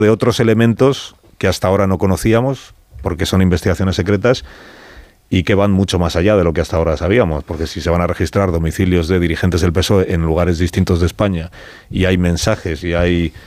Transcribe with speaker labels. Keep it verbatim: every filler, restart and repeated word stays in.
Speaker 1: de otros elementos que hasta ahora no conocíamos, porque son investigaciones secretas, y que van mucho más allá de lo que hasta ahora sabíamos, porque si se van a registrar domicilios de dirigentes del P S O E en lugares distintos de España, y hay mensajes, y hay